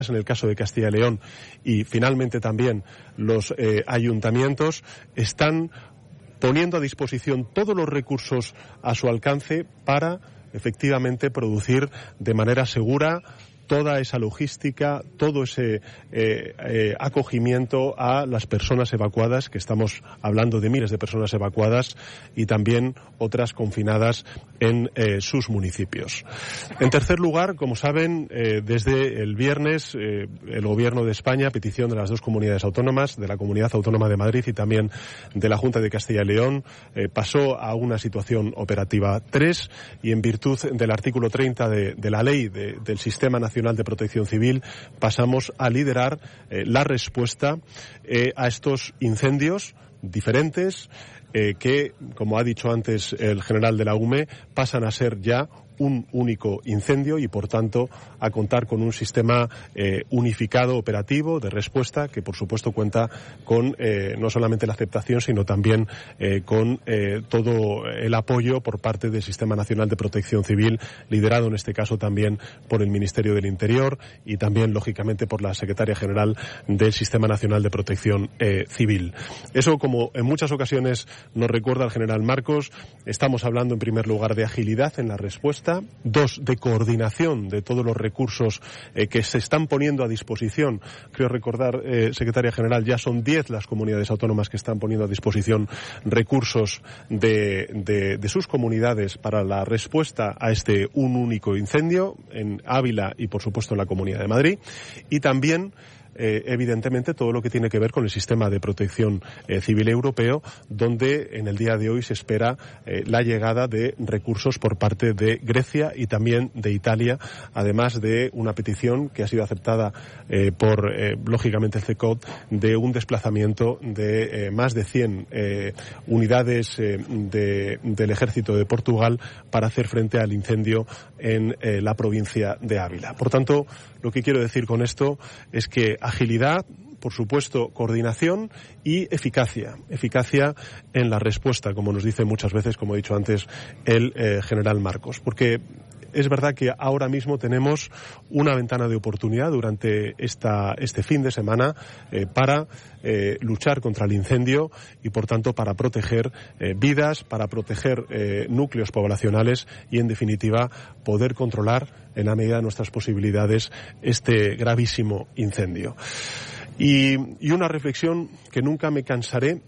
en el caso de Castilla y León, y finalmente también los ayuntamientos están poniendo a disposición todos los recursos a su alcance para efectivamente producir de manera segura toda esa logística, todo ese acogimiento a las personas evacuadas, que estamos hablando de miles de personas evacuadas y también otras confinadas en sus municipios. En tercer lugar, como saben, desde el viernes el Gobierno de España, a petición de las dos comunidades autónomas, de la Comunidad Autónoma de Madrid y también de la Junta de Castilla y León, pasó a una situación operativa 3 y en virtud del artículo 30 de la ley del Sistema Nacional de Protección Civil pasamos a liderar la respuesta a estos incendios diferentes que, como ha dicho antes el general de la UME, pasan a ser ya un único incendio y, por tanto, a contar con un sistema unificado operativo de respuesta que, por supuesto, cuenta con no solamente la aceptación, sino también con todo el apoyo por parte del Sistema Nacional de Protección Civil, liderado en este caso también por el Ministerio del Interior y también, lógicamente, por la Secretaria General del Sistema Nacional de Protección Civil. Eso, como en muchas ocasiones nos recuerda el general Marcos, estamos hablando en primer lugar de agilidad en la respuesta, 2, de coordinación de todos los recursos que se están poniendo a disposición. Creo recordar, Secretaria General, ya son 10 las comunidades autónomas que están poniendo a disposición recursos de sus comunidades para la respuesta a un único incendio en Ávila y, por supuesto, en la Comunidad de Madrid. Y también evidentemente todo lo que tiene que ver con el sistema de protección civil europeo, donde en el día de hoy se espera la llegada de recursos por parte de Grecia y también de Italia, además de una petición que ha sido aceptada por lógicamente el CECOT de un desplazamiento de más de 100 unidades del ejército de Portugal para hacer frente al incendio en la provincia de Ávila. Por tanto, lo que quiero decir con esto es que agilidad, por supuesto, coordinación y eficacia en la respuesta, como nos dice muchas veces, como he dicho antes, el general Marcos, porque es verdad que ahora mismo tenemos una ventana de oportunidad durante este fin de semana para luchar contra el incendio y, por tanto, para proteger vidas, para proteger núcleos poblacionales y, en definitiva, poder controlar en la medida de nuestras posibilidades este gravísimo incendio. Y una reflexión que nunca me cansaré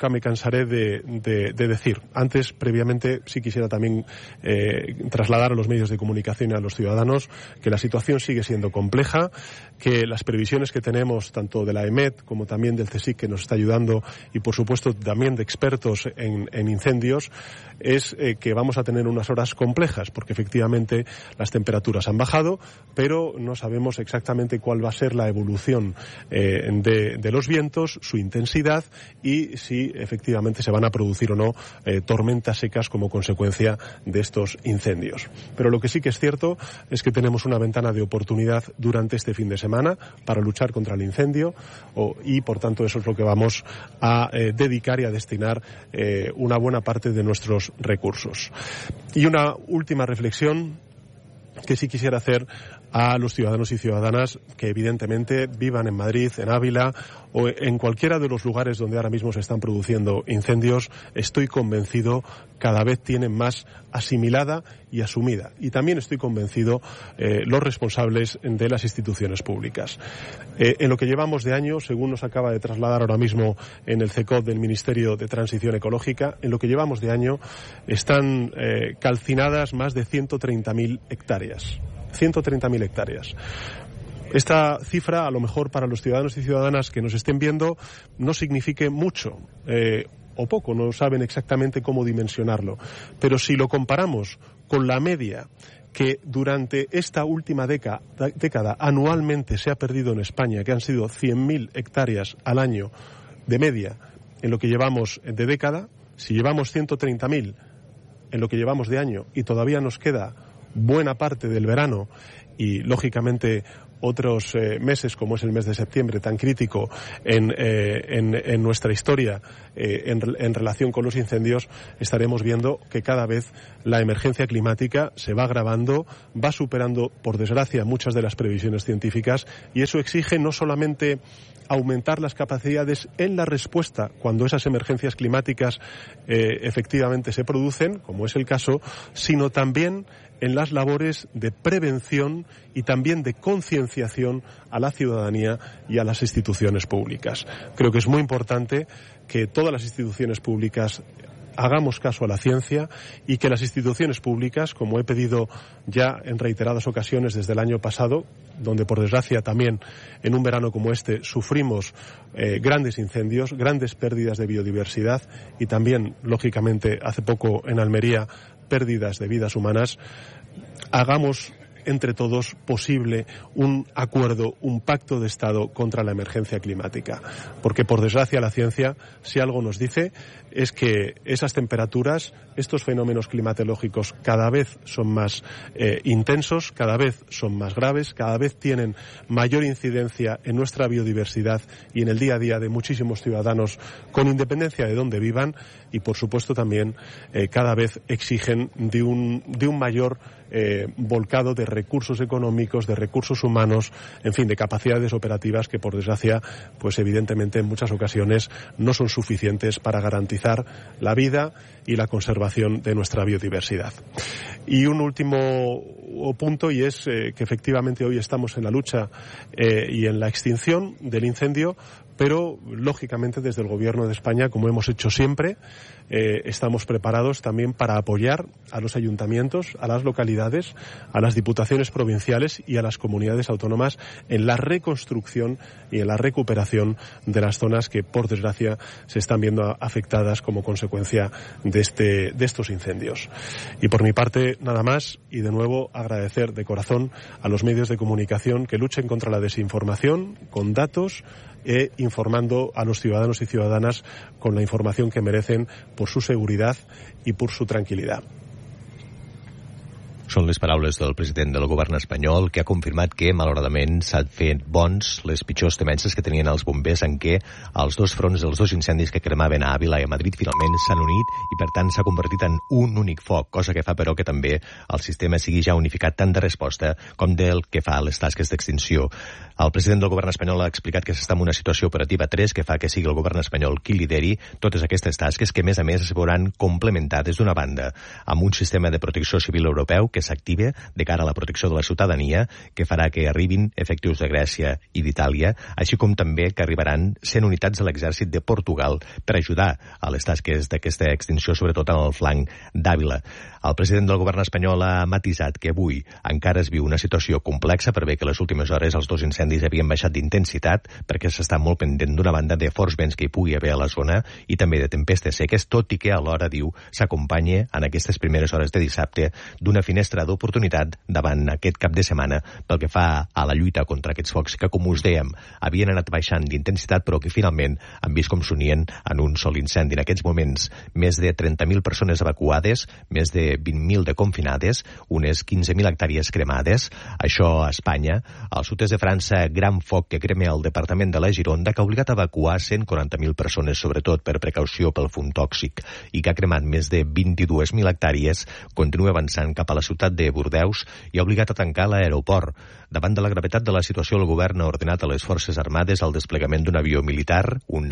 de decir. Antes, previamente, sí quisiera también trasladar a los medios de comunicación y a los ciudadanos que la situación sigue siendo compleja, que las previsiones que tenemos, tanto de la EMET como también del CSIC, que nos está ayudando, y por supuesto también de expertos en incendios, es que vamos a tener unas horas complejas, porque efectivamente las temperaturas han bajado, pero no sabemos exactamente cuál va a ser la evolución de los vientos, su intensidad y si efectivamente se van a producir o no tormentas secas como consecuencia de estos incendios. Pero lo que sí que es cierto es que tenemos una ventana de oportunidad durante este fin de semana para luchar contra el incendio y, por tanto, eso es lo que vamos a dedicar y a destinar una buena parte de nuestros recursos. Y una última reflexión que sí quisiera hacer a los ciudadanos y ciudadanas que evidentemente vivan en Madrid, en Ávila o en cualquiera de los lugares donde ahora mismo se están produciendo incendios. Estoy convencido cada vez tienen más asimilada y asumida. Y también estoy convencido los responsables de las instituciones públicas. En lo que llevamos de año, según nos acaba de trasladar ahora mismo en el CECOT del Ministerio de Transición Ecológica, en lo que llevamos de año están calcinadas más de 130.000 hectáreas. 130.000 hectáreas. Esta cifra, a lo mejor para los ciudadanos y ciudadanas que nos estén viendo, no signifique mucho o poco, no saben exactamente cómo dimensionarlo. Pero si lo comparamos con la media que durante esta última década anualmente se ha perdido en España, que han sido 100.000 hectáreas al año de media en lo que llevamos de década, si llevamos 130.000 en lo que llevamos de año y todavía nos queda buena parte del verano y, lógicamente, otros meses, como es el mes de septiembre, tan crítico en nuestra historia en relación con los incendios, estaremos viendo que cada vez la emergencia climática se va agravando, va superando, por desgracia, muchas de las previsiones científicas, y eso exige no solamente aumentar las capacidades en la respuesta cuando esas emergencias climáticas efectivamente se producen, como es el caso, sino también en las labores de prevención y también de concienciación a la ciudadanía y a las instituciones públicas. Creo que es muy importante que todas las instituciones públicas hagamos caso a la ciencia y que las instituciones públicas, como he pedido ya en reiteradas ocasiones desde el año pasado, donde por desgracia también en un verano como este sufrimos grandes incendios, grandes pérdidas de biodiversidad y también, lógicamente, hace poco en Almería, pérdidas de vidas humanas, hagamos entre todos posible un acuerdo, un pacto de Estado contra la emergencia climática. Porque, por desgracia, la ciencia, si algo nos dice, es que esas temperaturas, estos fenómenos climatológicos cada vez son más intensos, cada vez son más graves, cada vez tienen mayor incidencia en nuestra biodiversidad y en el día a día de muchísimos ciudadanos, con independencia de dónde vivan, y, por supuesto, también cada vez exigen de un mayor volcado de recursos económicos, de recursos humanos, en fin, de capacidades operativas que, por desgracia, pues evidentemente en muchas ocasiones no son suficientes para garantizar la vida y la conservación de nuestra biodiversidad. Y un último punto, y es que efectivamente hoy estamos en la lucha y en la extinción del incendio, pero lógicamente desde el Gobierno de España, como hemos hecho siempre, estamos preparados también para apoyar a los ayuntamientos, a las localidades, a las diputaciones provinciales y a las comunidades autónomas en la reconstrucción y en la recuperación de las zonas que, por desgracia, se están viendo afectadas como consecuencia de estos incendios. Y por mi parte, nada más, y de nuevo agradecer de corazón a los medios de comunicación que luchen contra la desinformación con datos e informando a los ciudadanos y ciudadanas con la información que merecen por su seguridad y por su tranquilidad. Són les paraules del president del govern espanyol, que ha confirmat que, malauradament, s'han fet bons les pitjors temences que tenien els bombers, en què els dos fronts dels dos incendis que cremaven a Àvila i a Madrid finalment s'han unit i, per tant, s'ha convertit en un únic foc, cosa que fa, però, que també el sistema sigui ja unificat tant de resposta com del que fa a les tasques d'extinció. El president del govern espanyol ha explicat que s'està en una situació operativa 3 que fa que sigui el govern espanyol qui lideri totes aquestes tasques que, a més, es veuran complementades d'una banda amb un sistema de protecció civil europeu que s'active de cara a la protecció de la ciutadania, que farà que arribin efectius de Grècia i d'Itàlia, així com també que arribaran 100 unitats de l'exèrcit de Portugal per ajudar a les tasques d'aquesta extinció, sobretot en el flanc d'Àvila. El president del govern espanyol ha matisat que avui encara es viu una situació complexa, per bé que les últimes hores els dos incendis havien baixat d'intensitat, perquè s'està molt pendent d'una banda de forts vents que hi pugui haver a la zona i també de tempestes seques, tot i que alhora, diu, s'acompanya en aquestes primeres hores de dissabte d'una finestra d'oportunitat davant aquest cap de setmana pel que fa a la lluita contra aquests focs que, com us dèiem, havien anat baixant d'intensitat però que finalment han vist com s'unien en un sol incendi. En aquests moments, més de 30.000 persones evacuades, més de 20.000 de confinades, unes 15.000 hectàrees cremades. Això a Espanya. Al sud-est de França, gran foc que crema el departament de la Gironda, que ha obligat a evacuar 140.000 persones, sobretot per precaució pel fum tòxic, i que ha cremat més de 22.000 hectàrees, continua avançant cap a la ciutat de Bordeus i ha obligat a tancar l'aeroport. Davant de la gravetat de la situació, el govern ha ordenat a les Forces Armades el desplegament d'un avió militar, un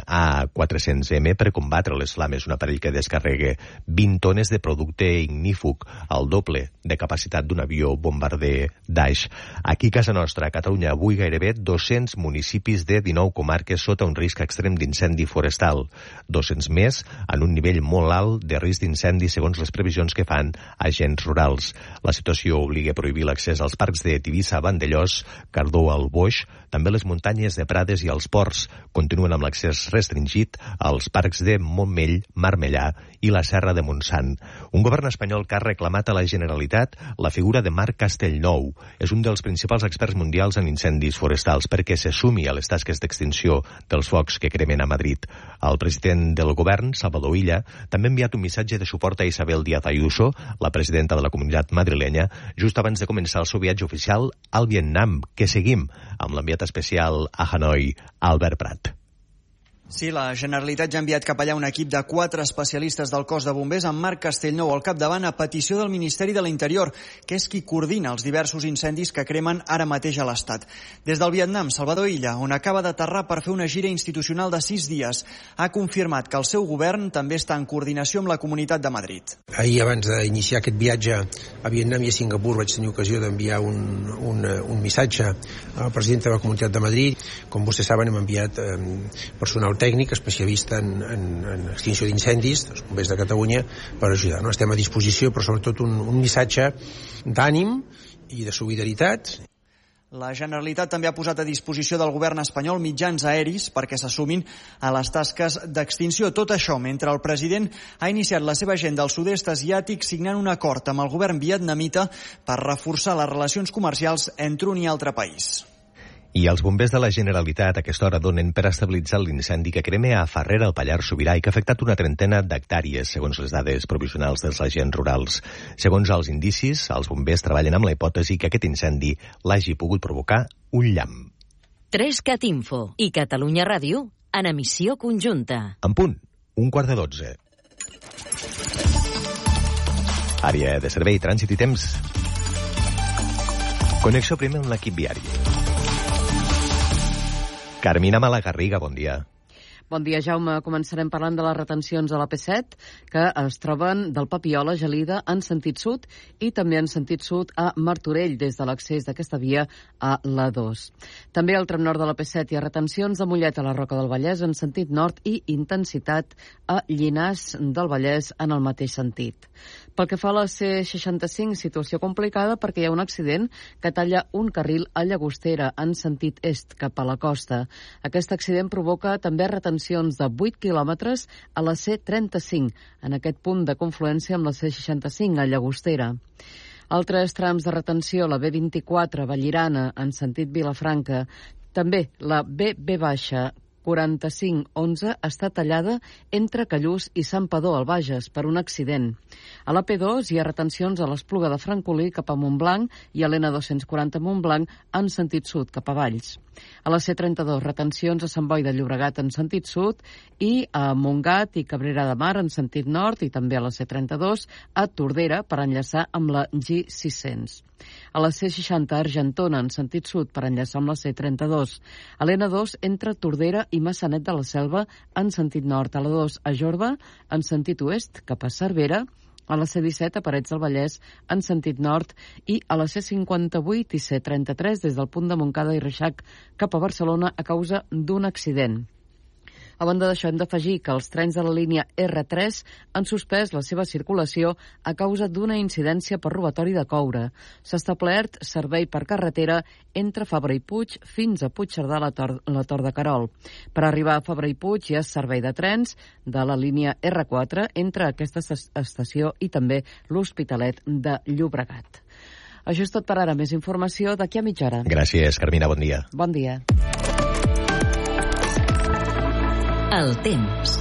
A400M, per combatre les flames, un aparell que descarrega 20 tones de producte ignífug, el doble de capacitat d'un avió bombarder Daesh. Aquí, a casa nostra, a Catalunya, avui gairebé 200 municipis de 19 comarques sota un risc extrem d'incendi forestal. 200 més en un nivell molt alt de risc d'incendi segons les previsions que fan agents rurals. La situació obliga a prohibir l'accés als parcs de Tivissa, Vandellós, Cardó, al Boix, també les muntanyes de Prades i els ports. Continuen amb l'accés restringit als parcs de Montmell, Marmellà i la Serra de Montsant. Un govern espanyol que ha reclamat a la Generalitat la figura de Marc Castellnou. És un dels principals experts mundials en incendis forestals. forestals perquè se sumi a les tasques d'extinció dels focs que cremen a Madrid. El president del govern, Salvador Illa, també ha enviat un missatge de suport a Isabel Díaz Ayuso, la presidenta de la comunitat madrilenya, just abans de començar el seu viatge oficial al Vietnam, que seguim amb l'enviat especial a Hanoi, Albert Prat. Sí, la Generalitat ja ha enviat cap allà un equip de 4 especialistes del cos de bombers amb Marc Castellnou al capdavant a petició del Ministeri de l'Interior, que és qui coordina els diversos incendis que cremen ara mateix a l'Estat. Des del Vietnam, Salvador Illa, on acaba d'aterrar per fer una gira institucional de 6 dies, ha confirmat que el seu govern també està en coordinació amb la Comunitat de Madrid. Ahir, abans d'iniciar aquest viatge a Vietnam i a Singapur, vaig tenir ocasió d'enviar un missatge al president de la Comunitat de Madrid. Com vostès saben, hem enviat personal tècnic, especialista en extinció d'incendis, dels bombers de Catalunya, per ajudar. No? Estem a disposició, però sobretot un missatge d'ànim i de solidaritat. La Generalitat també ha posat a disposició del govern espanyol mitjans aeris perquè s'assumin a les tasques d'extinció. Tot això mentre el president ha iniciat la seva agenda al sud-est asiàtic signant un acord amb el govern vietnamita per reforçar les relacions comercials entre un i altre país. I els bombers de la Generalitat a aquesta hora donen per estabilitzar l'incendi que crema a Farrera, al Pallars Sobirà, i que ha afectat una trentena d'hectàrees, segons les dades provisionals dels agents rurals. Segons els indicis, els bombers treballen amb la hipòtesi que aquest incendi l'hagi pogut provocar un llamp. 3CAT Info i Catalunya Ràdio en emissió conjunta. En punt, 11:45. Àrea de servei, trànsit i temps. Connexió primer amb l'equip viari. Carmina Malagarriga, bon dia. Bon dia, Jaume. Començarem parlant de les retencions a la P7, que es troben del Papiol a Gelida en sentit sud i també en sentit sud a Martorell, des de l'accés d'aquesta via a l'A2. També al tram nord de la P7 hi ha retencions de Mollet a la Roca del Vallès en sentit nord i intensitat a Llinars del Vallès en el mateix sentit. Pel que fa a la C65, situació complicada perquè hi ha un accident que talla un carril a Llagostera en sentit est cap a la costa. Aquest accident provoca també retencions de 8 quilòmetres a la C35, en aquest punt de confluència amb la C65 a Llagostera. Altres trams de retenció, la B24 Vallirana en sentit Vilafranca, també la BB- 4511 està tallada entre Callús i Santpedor, al Bages, per un accident. A la P2 hi ha retencions a l'Espluga de Francolí cap a Montblanc i a l'N240 Montblanc en sentit sud cap a Valls. A la C32, retencions a Sant Boi de Llobregat en sentit sud i a Montgat i Cabrera de Mar en sentit nord i també a la C32 a Tordera per enllaçar amb la G600. A la C60 Argentona en sentit sud per enllaçar amb la C32. A l'N2 entre Tordera i Maçanet de la Selva en sentit nord. A la 2 a Jorba en sentit oest cap a Cervera. A la C17 a Parets del Vallès en sentit nord i a la C58 i C33 des del punt de Montcada i Reixac cap a Barcelona a causa d'un accident. A banda d'això, hem d'afegir que els trens de la línia R3 han suspès la seva circulació a causa d'una incidència per robatori de coure. S'ha establert servei per carretera entre Fabra i Puig fins a Puigcerdà la Tor de Querol. Per arribar a Fabra i Puig hi ha servei de trens de la línia R4 entre aquesta estació i també l'Hospitalet de Llobregat. Això és tot per ara. Més informació d'aquí a mitja hora. Gràcies, Carmina. Bon dia. Bon dia. El temps.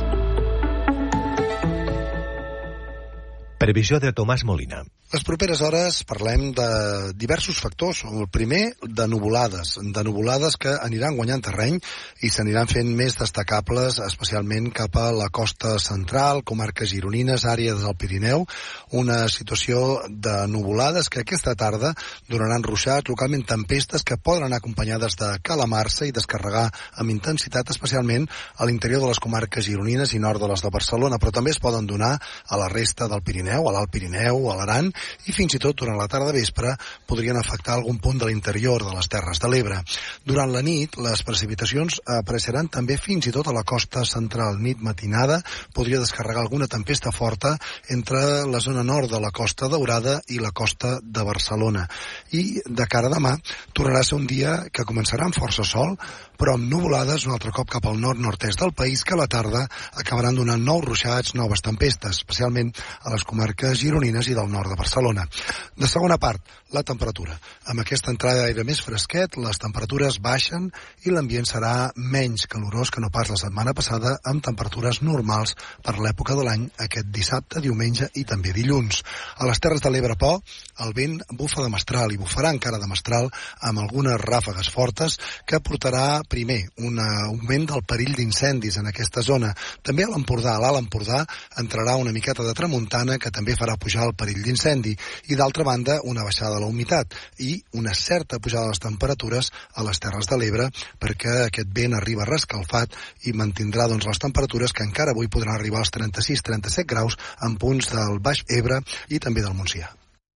Previsió de Tomàs Molina. Les properes hores parlem de diversos factors. El primer, de nuvolades que aniran guanyant terreny i s'aniran fent més destacables, especialment cap a la costa central, comarques gironines, àrees del Pirineu. Una situació de nuvolades que aquesta tarda donaran ruixats, localment tempestes, que poden anar acompanyades de calamarsa i descarregar amb intensitat, especialment a l'interior de les comarques gironines i nord de les de Barcelona, però també es poden donar a la resta del Pirineu, a l'Alt Pirineu, a l'Aran, i fins i tot durant la tarda vespre podrien afectar algun punt de l'interior de les Terres de l'Ebre. Durant la nit, les precipitacions apareixeran també fins i tot a la costa central. Nit matinada podria descarregar alguna tempesta forta entre la zona nord de la Costa Daurada i la costa de Barcelona. I de cara a demà tornarà a ser un dia que començarà amb força sol, però amb nuvolades un altre cop cap al nord-nord-est del país, que a la tarda acabaran donant nous ruixats, noves tempestes, especialment a les comarques gironines i del nord de Barcelona. Barcelona. De segona part, la temperatura. Amb aquesta entrada d'aire més fresquet, les temperatures baixen i l'ambient serà menys calorós que no pas la setmana passada, amb temperatures normals per l'època de l'any aquest dissabte, diumenge i també dilluns. A les Terres de l'Ebre, Po, el vent bufa de mestral i bufarà encara de mestral amb algunes ràfegues fortes que portarà primer un augment del perill d'incendis en aquesta zona. També a l'Empordà, a l'Alt Empordà, entrarà una miqueta de tramuntana que també farà pujar el perill d'incendi i d'altra banda una baixada de la humitat i una certa pujada de les temperatures a les Terres de l'Ebre perquè aquest vent arriba rescalfat i mantindrà les temperatures que encara avui podran arribar als 36-37 graus en punts del Baix Ebre i també del Montsià.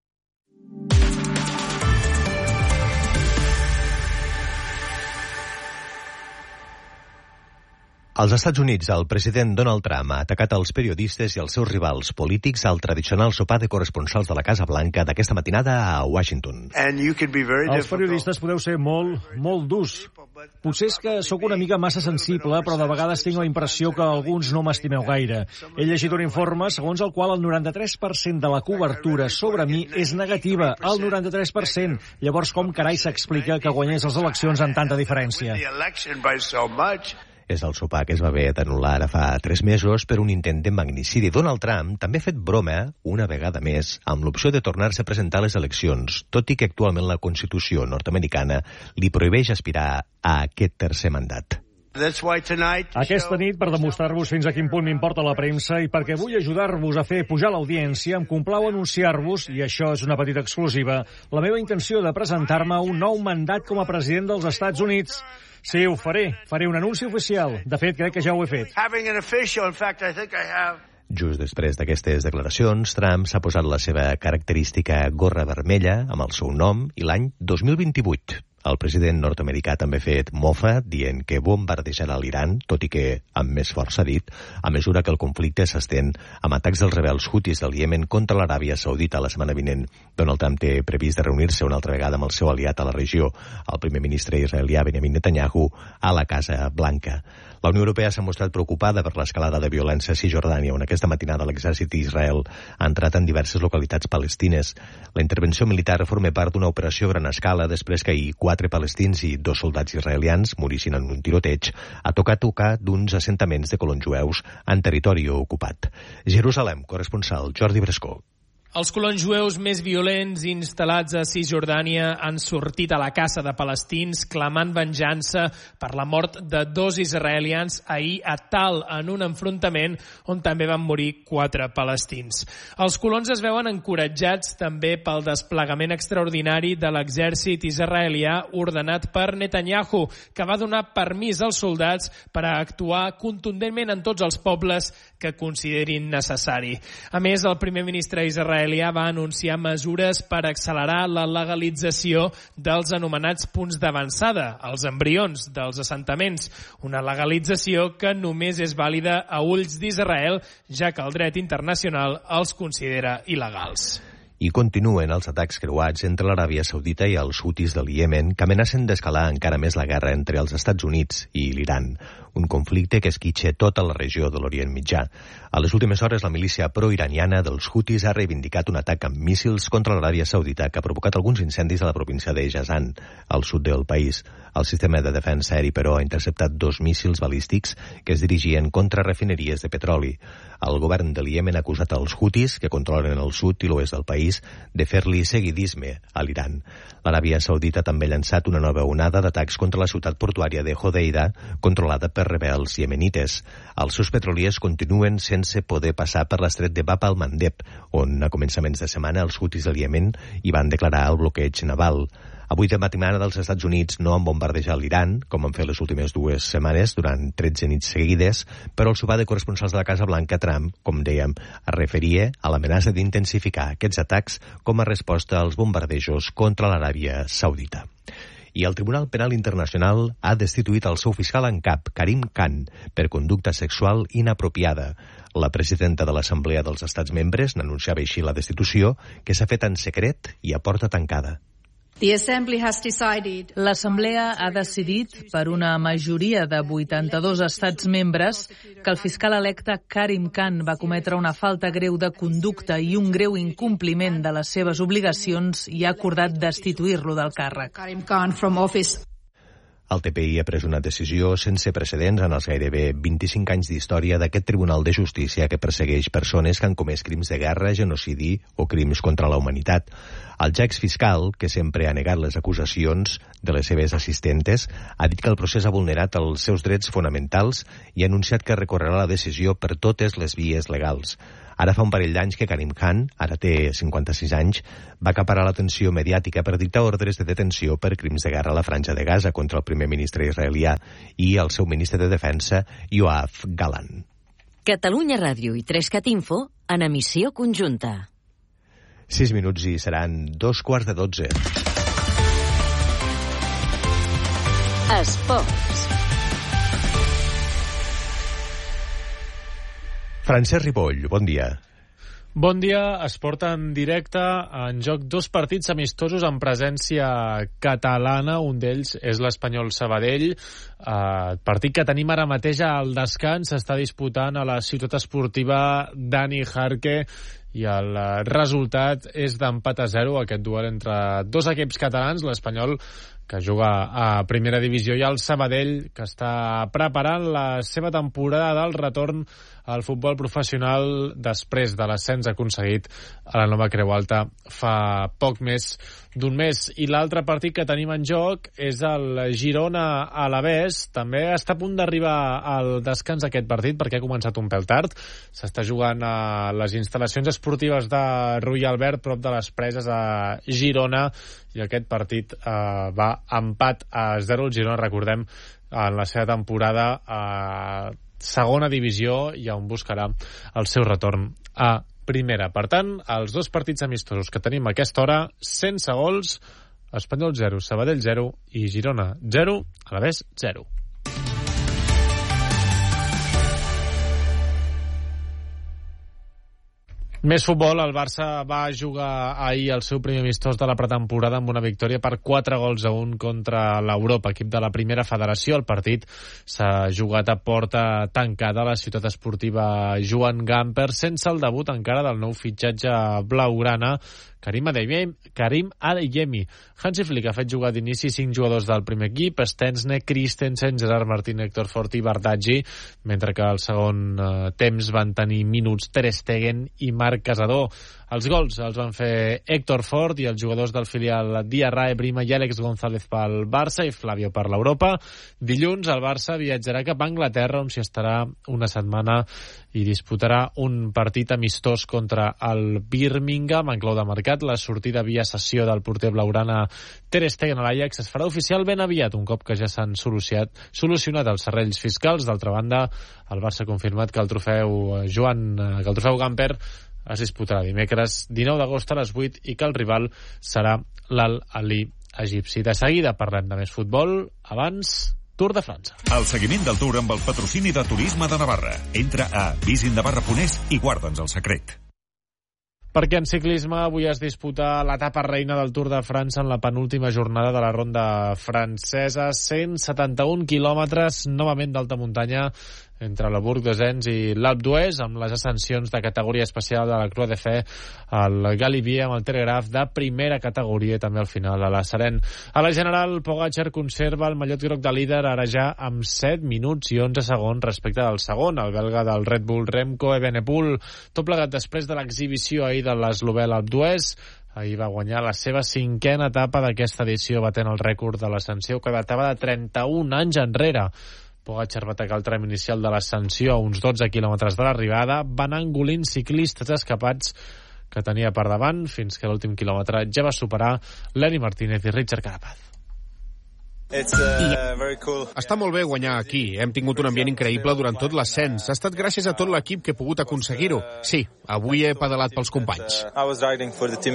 Als Estats Units, el president Donald Trump ha atacat els periodistes i els seus rivals polítics al tradicional sopar de corresponsals de la Casa Blanca d'aquesta matinada a Washington. Els periodistes podeu ser molt durs. Potser és que sóc una mica massa sensible, però de vegades tinc la impressió que alguns no m'estimeu gaire. He llegit un informe segons el qual el 93% de la cobertura sobre mi és negativa. El 93%. Llavors, com carai s'explica que guanyés les eleccions amb tanta diferència? És el sopar que es va haver d'anul·lar ara fa 3 mesos per un intent de magnicidi. Donald Trump també ha fet broma, una vegada més, amb l'opció de tornar-se a presentar a les eleccions, tot i que actualment la Constitució nord-americana li prohibeix aspirar a aquest tercer mandat. Aquesta nit, per demostrar-vos fins a quin punt m'importa la premsa i perquè vull ajudar-vos a fer pujar l'audiència, em complau anunciar-vos, i això és una petita exclusiva, la meva intenció de presentar-me a un nou mandat com a president dels Estats Units. Sí, ho faré. Faré un anunci oficial. De fet, crec que ja ho he fet. Just després d'aquestes declaracions, Trump s'ha posat la seva característica gorra vermella amb el seu nom i l'any 2028. El president nord-americà també ha fet mofa dient que bombardejarà l'Iran, tot i que amb més força dit, a mesura que el conflicte s'estén amb atacs dels rebels hutis del Iemen contra l'Aràbia Saudita la setmana vinent. Donald Trump té previst de reunir-se una altra vegada amb el seu aliat a la regió, el primer ministre israelià Benjamin Netanyahu, a la Casa Blanca. La Unió Europea s'ha mostrat preocupada per l'escalada de violència a Cisjordània, on aquesta matinada l'exèrcit d'Israel ha entrat en diverses localitats palestines. La intervenció militar forma part d'una operació a gran escala després que ahir 4 palestins i 2 soldats israelians morissin en un tiroteig a tocar d'uns assentaments de colons jueus en territori ocupat. Jerusalem, corresponsal Jordi Brescó. Els colons jueus més violents instal·lats a Cisjordània han sortit a la caça de palestins clamant venjança per la mort de 2 israelians ahir a Tal, en un enfrontament on també van morir 4 palestins. Els colons es veuen encoratjats també pel desplegament extraordinari de l'exèrcit israelià ordenat per Netanyahu, que va donar permís als soldats per a actuar contundentment en tots els pobles que considerin necessari. A més, el primer ministre israelià va anunciar mesures per accelerar la legalització dels anomenats punts d'avançada, els embrions dels assentaments, una legalització que només és vàlida a ulls d'Israel, ja que el dret internacional els considera il·legals. I continuen els atacs creuats entre l'Aràbia Saudita i els hutis del Iemen, que amenacen d'escalar encara més la guerra entre els Estats Units i l'Iran, un conflicte que esquitxa tota la regió de l'Orient Mitjà. A les últimes hores, la milícia pro-iraniana dels hutis ha reivindicat un atac amb míssils contra l'Aràbia Saudita que ha provocat alguns incendis a la província de Jazan, al sud del país. El sistema de defensa aeri, però, ha interceptat 2 míssils balístics que es dirigien contra refineries de petroli. El govern de l'Iemen ha acusat els hutis, que controlen el sud i l'oest del país, de fer-li seguidisme a l'Iran. L'Aràbia Saudita també ha llançat una nova onada d'atacs contra la ciutat portuària de Hodeida, controlada per rebels iemenites. Els seus petroliers continuen sense poder passar per l'estret de Bab al-Mandeb, on a començaments de setmana els hutis del Iemen hi van declarar el bloqueig naval. Avui de matinada dels Estats Units no han bombardejat l'Iran, com han fet les últimes 2 setmanes, durant 13 nits seguides, però el sopar de corresponsals de la Casa Blanca, Trump, com dèiem, es referia a l'amenaça d'intensificar aquests atacs com a resposta als bombardejos contra l'Aràbia Saudita. I el Tribunal Penal Internacional ha destituït el seu fiscal en cap, Karim Khan, per conducta sexual inapropiada. La presidenta de l'Assemblea dels Estats Membres n'anunciava així la destitució, que s'ha fet en secret i a porta tancada. L'Assemblea ha decidit, per una majoria de 82 estats membres, que el fiscal electe Karim Khan va cometre una falta greu de conducta i un greu incompliment de les seves obligacions i ha acordat destituir-lo del càrrec. El TPI ha pres una decisió sense precedents en els gairebé 25 anys d'història d'aquest Tribunal de Justícia que persegueix persones que han comès crims de guerra, genocidi o crims contra la humanitat. El ja exfiscal, que sempre ha negat les acusacions de les seves assistentes, ha dit que el procés ha vulnerat els seus drets fonamentals i ha anunciat que recorrerà la decisió per totes les vies legals. Ara fa un parell d'anys que Karim Khan, ara té 56 anys, va acaparar l'atenció mediàtica per dictar ordres de detenció per crims de guerra a la Franja de Gaza contra el primer ministre israelià i el seu ministre de Defensa, Yoav Gallant. Catalunya Ràdio i 3cat Info en emissió conjunta. 6 minuts i seran 12:15. Esports. Francesc Ripoll, bon dia. Bon dia, esport en directe, en joc 2 partits amistosos en presència catalana, un d'ells és l'Espanyol Sabadell, partit que tenim ara mateix al descans, s'està disputant a la ciutat esportiva Dani Jarque i el resultat és d'empat a 0, aquest duel entre dos equips catalans, l'Espanyol que juga a primera divisió i el Sabadell que està preparant la seva temporada del retorn al futbol professional després de l'ascens aconseguit a la nova Creu Alta fa poc més d'un mes. I l'altre partit que tenim en joc és el Girona-Alavés. També està a punt d'arribar al descans aquest partit perquè ha començat un pèl tard. S'està jugant a les instal·lacions esportives de Ruy Albert, prop de les Preses a Girona, i aquest partit va empat a 0. El Girona, recordem, en la seva temporada a segona divisió i on buscarà el seu retorn a primera. Per tant, els dos partits amistosos que tenim a aquesta hora, sense gols, Espanyol 0, Sabadell 0 i Girona 0, Alavés 0. Més futbol, el Barça va jugar ahir el seu primer amistós de la pretemporada amb una victòria per 4-1 contra l'Europa, equip de la primera federació. El partit s'ha jugat a porta tancada a la ciutat esportiva Joan Gamper, sense el debut encara del nou fitxatge blaugrana, Karim Adeyemi. Hansi Flick ha fet jugar d'inici 5 jugadors del primer equip, Stensne, Christensen, Gerard Martín, Héctor Fort i Bardaggi, mentre que al segon temps van tenir minuts Ter Stegen i Marc Casador. Els gols els van fer Héctor Fort i els jugadors del filial Diarra, Brima i Àlex González pel Barça i Flavio per l'Europa. Dilluns el Barça viatjarà cap a Anglaterra, on s'hi estarà una setmana i disputarà un partit amistós contra el Birmingham. En clau de mercat, la sortida via cessió del porter blaugrana Ter Stegen a l'Ajax es farà oficial ben aviat, un cop que ja s'han solucionat els serrells fiscals. D'altra banda, el Barça ha confirmat que el trofeu Gamper es disputarà dimecres 19 d'agost a les 8 i que el rival serà l'Al Ahly egipci. De seguida parlem de més futbol. Abans, Tour de França. El seguiment del Tour amb el patrocini de Turisme de Navarra. Entra a visinnavarra.es i guarda'ns el secret. Perquè en ciclisme avui es disputa l'etapa reina del Tour de França en la penúltima jornada de la ronda francesa. 171 quilòmetres, novament d'alta muntanya, entre la Bourg d'Ozens i l'Alpe d'Huez, amb les ascensions de categoria especial de la Croix de Fè, el Galibier amb el Telegraph de primera categoria i també al final a la Seren. A la general, Pogačar conserva el mallot groc de líder ara ja amb 7 minuts i 11 segons respecte del segon, el belga del Red Bull Remco Evenepoel. Tot plegat després de l'exhibició ahir de l'eslovè Alpe d'Huez. Ahir va guanyar la seva 5a etapa d'aquesta edició, batent el rècord de l'ascensió que datava de 31 anys enrere. Pogačar va atacar el tram inicial de l'ascensió a uns 12 quilòmetres de l'arribada, van engolint ciclistes escapats que tenia per davant, fins que l'últim quilòmetre ja va superar Lenny Martínez i Richard Carapaz. Està molt bé guanyar aquí. Hem tingut un ambient increïble durant tot l'ascens. Ha estat gràcies a tot l'equip que he pogut aconseguir-ho. Sí, avui he pedalat pels companys.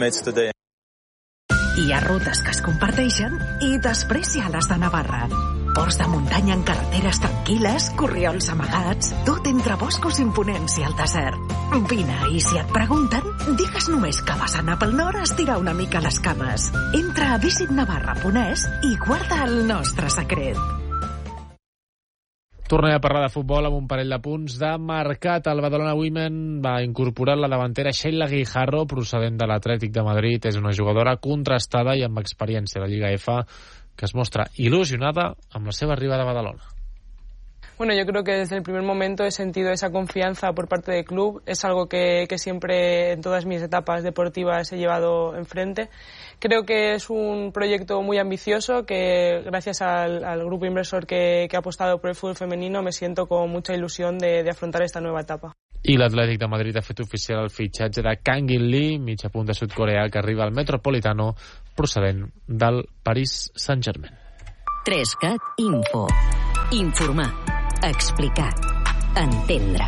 Hi ha rutes que es comparteixen i després hi ha les de Navarra. Ports de muntanya en carreteres tranquil·les, corriols amagats, tot entre boscos imponents i el desert. Vine, i si et pregunten, digues només que vas anar pel nord a estirar una mica les cames. Entra a visitnavarra.es i guarda el nostre secret. Tornem a parlar de futbol amb un parell de punts de mercat. El Badalona Women va incorporar la davantera Sheila Guijarro, procedent de l'Atlètic de Madrid. És una jugadora contrastada i amb experiència a la Lliga F, que es mostra il·lusionada amb la seva arribada a Badalona. Bueno, yo creo que desde el primer momento he sentido esa confianza por parte del club. Es algo que siempre en todas mis etapas deportivas he llevado enfrente. Creo que es un proyecto muy ambicioso que gracias al grupo inversor que ha apostado por el fútbol femenino me siento con mucha ilusión de afrontar esta nueva etapa. I l'Atlètic de Madrid ha fet oficial el fitxatge de Kang In Lee, mitja punt de sud-coreà que arriba al Metropolitano procedent del Paris Saint-Germain. 3CAT Info. Informar. Explicar. Entendre.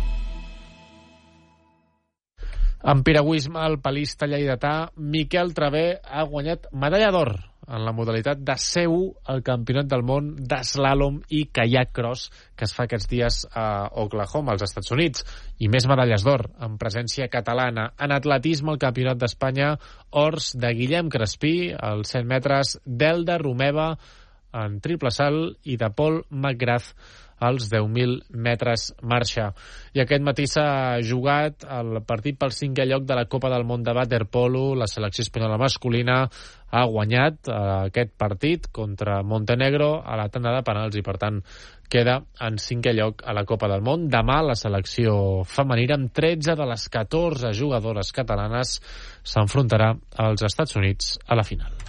En piragüisme, el palista lleidatà Miquel Travé ha guanyat medalla d'or en la modalitat de C1 al Campionat del Món d'Eslàlom i Kayak Cross que es fa aquests dies a Oklahoma, als Estats Units, i més medalles d'or en presència catalana. En atletisme, el Campionat d'Espanya, ors de Guillem Crespí, als 100 metres, d'Elda Romeva en triple salt i de Paul McGrath als 10.000 metres marxa. I aquest matí s'ha jugat el partit pel 5è lloc de la Copa del Món de waterpolo. La selecció espanyola masculina ha guanyat aquest partit contra Montenegro a la tanda de penals i, per tant, queda en 5è lloc a la Copa del Món. Demà la selecció femenina, amb 13 de les 14 jugadores catalanes, s'enfrontarà als Estats Units a la final.